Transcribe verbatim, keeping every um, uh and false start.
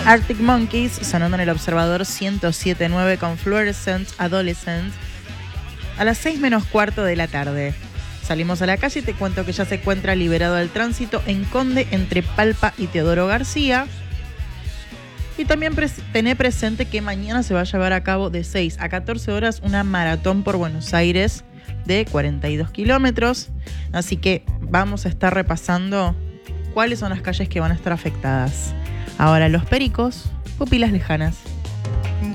Arctic Monkeys sonando en el Observador ciento siete punto nueve con Fluorescent Adolescent a las seis menos cuarto de la tarde. Salimos a la calle y te cuento que ya se encuentra liberado del tránsito en Conde entre Palpa y Teodoro García. Y también pres- tené presente que mañana se va a llevar a cabo de seis a catorce horas una maratón por Buenos Aires de cuarenta y dos kilómetros. Así que vamos a estar repasando cuáles son las calles que van a estar afectadas. Ahora Los Pericos, Pupilas Lejanas.